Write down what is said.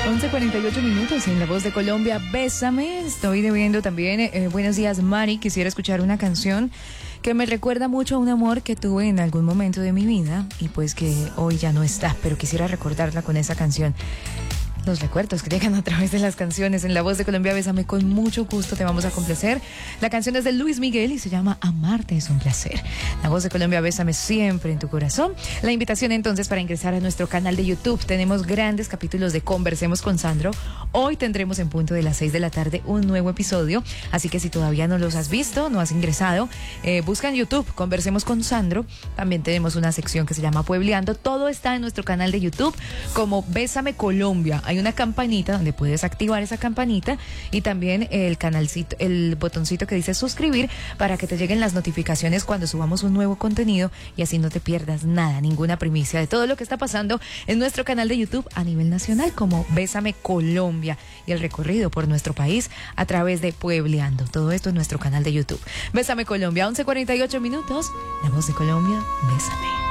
11:48 en La Voz de Colombia, Bésame. Estoy debiendo también, buenos días Mari, quisiera escuchar una canción que me recuerda mucho a un amor que tuve en algún momento de mi vida y pues que hoy ya no está, pero quisiera recordarla con esa canción. Los recuerdos que llegan a través de las canciones en La Voz de Colombia, Bésame, con mucho gusto te vamos a complacer. La canción es de Luis Miguel y se llama Amarte es un placer. La Voz de Colombia, Bésame, siempre en tu corazón. La invitación entonces para ingresar a nuestro canal de YouTube. Tenemos grandes capítulos de Conversemos con Sandro. Hoy tendremos en punto de las 6 de la tarde un nuevo episodio, así que si todavía no los has visto, no has ingresado, busca en YouTube Conversemos con Sandro. También tenemos una sección que se llama Puebleando. Todo está en nuestro canal de YouTube como Bésame Colombia. Hay una campanita donde puedes activar esa campanita y también el canalcito, el botoncito que dice suscribir para que te lleguen las notificaciones cuando subamos un nuevo contenido y así no te pierdas nada, ninguna primicia de todo lo que está pasando en nuestro canal de YouTube a nivel nacional como Bésame Colombia y el recorrido por nuestro país a través de Puebleando. Todo esto en nuestro canal de YouTube. Bésame Colombia, 11:48. La Voz de Colombia, Bésame.